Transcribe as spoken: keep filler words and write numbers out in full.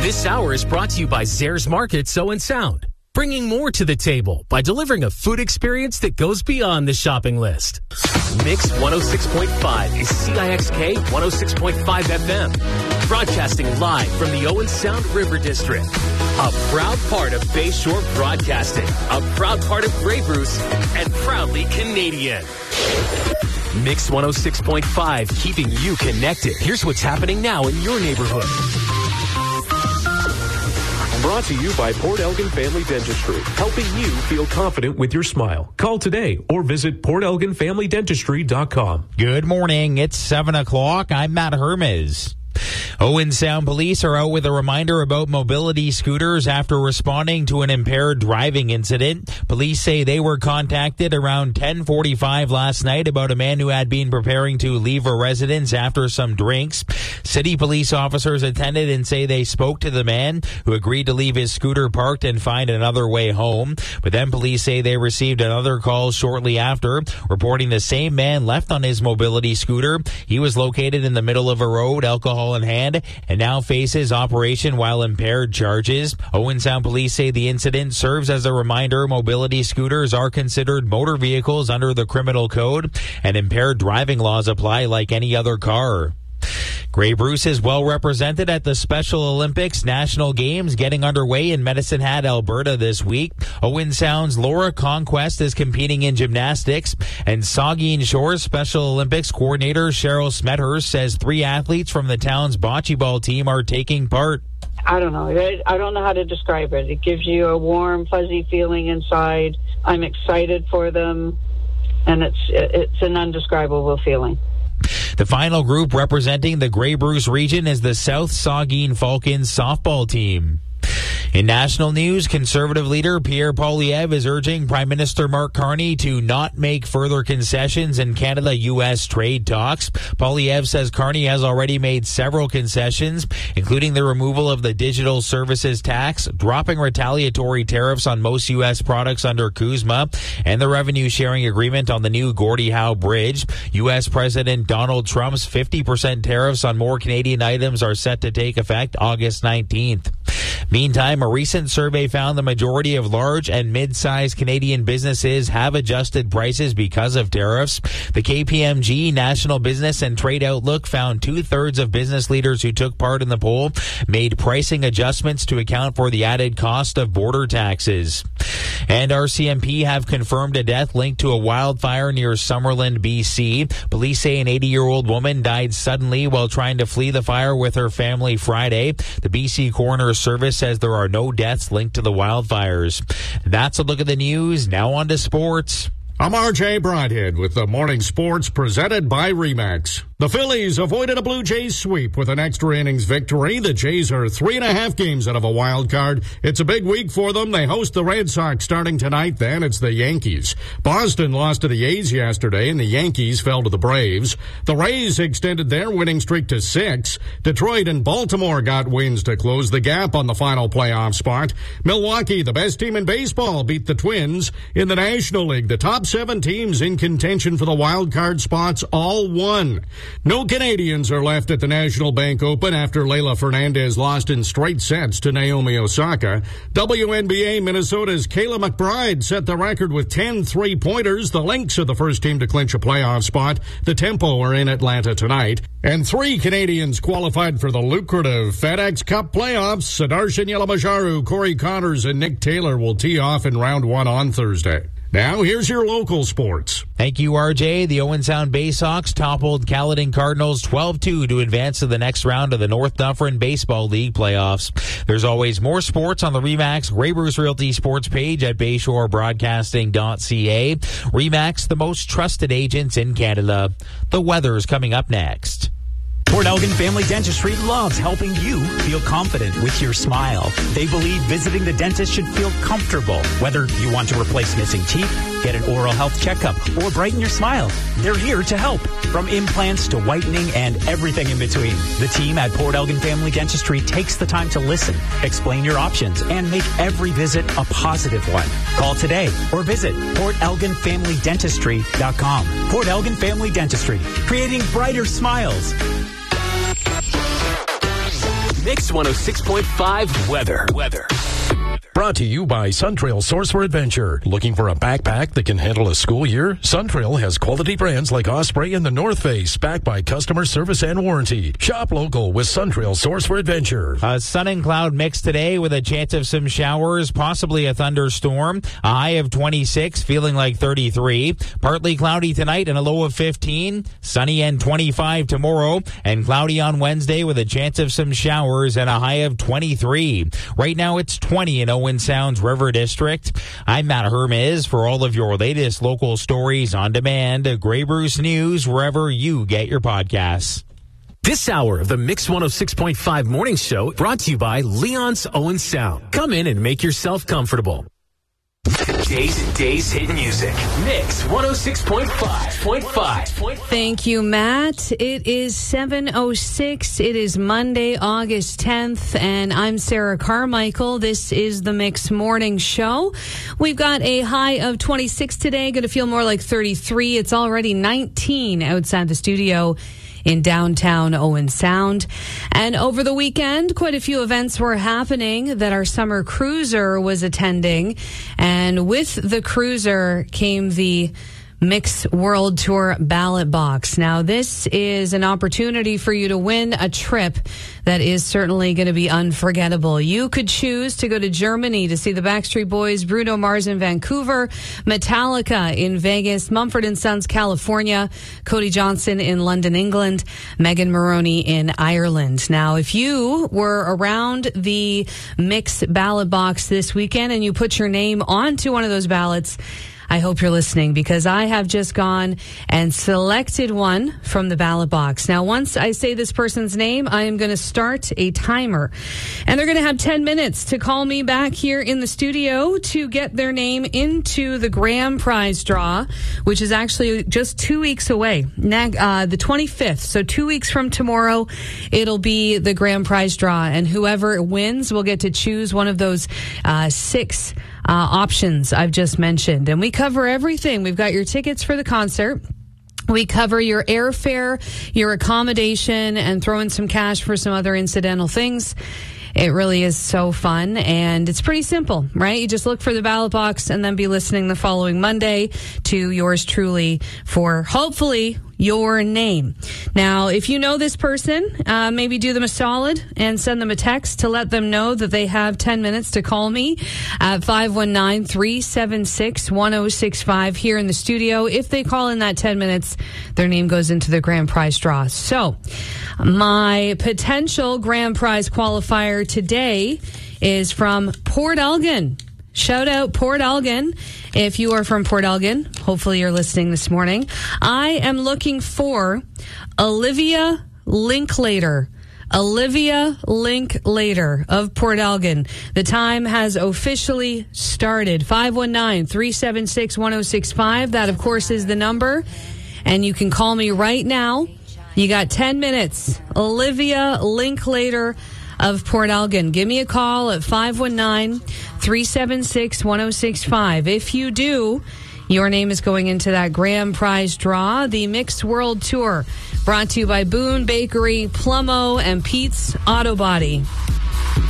This hour is brought to you by Zares Market Owen Sound, bringing more to the table by delivering a food experience that goes beyond the shopping list. Mix one oh six point five is C I X K one oh six point five F M, broadcasting live from the Owen Sound River District. A proud part of Bayshore Broadcasting, a proud part of Grey Bruce, and proudly Canadian. Mix one oh six point five, keeping you connected. Here's what's happening now in your neighborhood. Brought to you by Port Elgin Family Dentistry, helping you feel confident with your smile. Call today or visit port elgin family dentistry dot com. Good morning. It's seven o'clock. I'm Matt Hermes. Owen Sound Police are out with a reminder about mobility scooters after responding to an impaired driving incident. Police say they were contacted around ten forty-five last night about a man who had been preparing to leave a residence after some drinks. City police officers attended and say they spoke to the man, who agreed to leave his scooter parked and find another way home. But then police say they received another call shortly after, reporting the same man left on his mobility scooter. He was located in the middle of a road, alcohol in hand, and now faces operation while impaired charges. Owen Sound Police say the incident serves as a reminder mobility scooters are considered motor vehicles under the criminal code, and impaired driving laws apply like any other car. Grey Bruce is well represented at the Special Olympics National Games getting underway in Medicine Hat, Alberta this week. Owen Sound's Laura Conquest is competing in gymnastics, and Saugeen Shores Special Olympics coordinator Cheryl Smethurst says three athletes from the town's bocce ball team are taking part. I don't know. I don't know how to describe it. It gives you a warm, fuzzy feeling inside. I'm excited for them, and it's it's an indescribable feeling. The final group representing the Grey Bruce region is the South Saugeen Falcons softball team. In national news, Conservative leader Pierre Poilievre is urging Prime Minister Mark Carney to not make further concessions in Canada-U S trade talks. Poilievre says Carney has already made several concessions, including the removal of the digital services tax, dropping retaliatory tariffs on most U S products under CUSMA, and the revenue-sharing agreement on the new Gordie Howe Bridge. U S President Donald Trump's fifty percent tariffs on more Canadian items are set to take effect August nineteenth. Meantime, a recent survey found the majority of large and mid-sized Canadian businesses have adjusted prices because of tariffs. The K P M G National Business and Trade Outlook found two-thirds of business leaders who took part in the poll made pricing adjustments to account for the added cost of border taxes. And R C M P have confirmed a death linked to a wildfire near Summerland, B C. Police say an eighty-year-old woman died suddenly while trying to flee the fire with her family Friday. The B C Coroner's Service says there are no deaths linked to the wildfires. That's a look at the news. Now on to sports. I'm R J Broadhead with the morning sports presented by Remax. The Phillies avoided a Blue Jays sweep with an extra innings victory. The Jays are three and a half games out of a wild card. It's a big week for them. They host the Red Sox starting tonight. Then it's the Yankees. Boston lost to the A's yesterday, and the Yankees fell to the Braves. The Rays extended their winning streak to six. Detroit and Baltimore got wins to close the gap on the final playoff spot. Milwaukee, the best team in baseball, beat the Twins. In the National League, the top seven teams in contention for the wild card spots all won. No Canadians are left at the National Bank Open after Leylah Fernandez lost in straight sets to Naomi Osaka. W N B A Minnesota's Kayla McBride set the record with ten three-pointers. The Lynx are the first team to clinch a playoff spot. The Tempo are in Atlanta tonight. And three Canadians qualified for the lucrative FedEx Cup playoffs. Sudarshan Yelamajaru, Corey Connors, and Nick Taylor will tee off in round one on Thursday. Now, here's your local sports. Thank you, R J. The Owen Sound Bay Sox toppled Caledon Cardinals twelve two to advance to the next round of the North Dufferin Baseball League playoffs. There's always more sports on the Remax Grey Bruce Realty sports page at bayshore broadcasting dot c a. Remax, the most trusted agents in Canada. The weather is coming up next. Port Elgin Family Dentistry loves helping you feel confident with your smile. They believe visiting the dentist should feel comfortable. Whether you want to replace missing teeth, get an oral health checkup, or brighten your smile, they're here to help. From implants to whitening and everything in between, the team at Port Elgin Family Dentistry takes the time to listen, explain your options, and make every visit a positive one. Call today or visit port elgin family dentistry dot com. Port Elgin Family Dentistry, creating brighter smiles. Mix one oh six point five weather. Weather. Brought to you by Suntrail Source for Adventure. Looking for a backpack that can handle a school year? Suntrail has quality brands like Osprey and the North Face, backed by customer service and warranty. Shop local with Suntrail Source for Adventure. A sun and cloud mix today with a chance of some showers, possibly a thunderstorm. A high of twenty-six, feeling like thirty-three. Partly cloudy tonight and a low of fifteen. Sunny and twenty-five tomorrow. And cloudy on Wednesday with a chance of some showers and a high of twenty-three. Right now it's twenty in Owen Sound's River District. I'm Matt Hermes for all of your latest local stories on demand. Grey Bruce News, wherever you get your podcasts. This hour of the Mix one oh six point five Morning Show brought to you by Leon's Owen Sound. Come in and make yourself comfortable. Days and Days hit music. Mix one oh six point five. Thank you, Matt. It is seven oh six. It is Monday, August tenth, and I'm Sarah Carmichael. This is the Mix Morning Show. We've got a high of twenty-six today. Going to feel more like thirty-three. It's already nineteen outside the studio in downtown Owen Sound. And over the weekend, quite a few events were happening that our summer cruiser was attending. And with the cruiser came the Mix World Tour ballot box. Now, this is an opportunity for you to win a trip that is certainly going to be unforgettable. You could choose to go to Germany to see the Backstreet Boys, Bruno Mars in Vancouver, Metallica in Vegas, Mumford and Sons, California, Cody Johnson in London, England, Megan Moroney in Ireland. Now, if you were around the Mix ballot box this weekend and you put your name onto one of those ballots, I hope you're listening, because I have just gone and selected one from the ballot box. Now, once I say this person's name, I am going to start a timer. And they're going to have ten minutes to call me back here in the studio to get their name into the grand prize draw, which is actually just two weeks away, uh, the twenty-fifth. So two weeks from tomorrow, it'll be the grand prize draw. And whoever wins will get to choose one of those uh, six Uh, options I've just mentioned. And we cover everything. We've got your tickets for the concert. We cover your airfare, your accommodation, and throw in some cash for some other incidental things. It really is so fun, and it's pretty simple, right? You just look for the ballot box and then be listening the following Monday to yours truly for hopefully your name. Now, if you know this person, uh, maybe do them a solid and send them a text to let them know that they have ten minutes to call me at five one nine, three seven six, one oh six five here in the studio. If they call in that ten minutes, their name goes into the grand prize draw. So, my potential grand prize qualifier today is from Port Elgin. Shout out Port Elgin. If you are from Port Elgin, hopefully you're listening this morning. I am looking for Olivia Linklater. Olivia Linklater of Port Elgin. The time has officially started. five one nine, three seven six, one oh six five. That, of course, is the number. And you can call me right now. You got ten minutes. Olivia Linklater of Port Elgin. Give me a call at five one nine, three seven six, one oh six five. If you do, your name is going into that grand prize draw, the Mix World Tour, brought to you by Boone Bakery, Plummo, and Pete's Auto Body.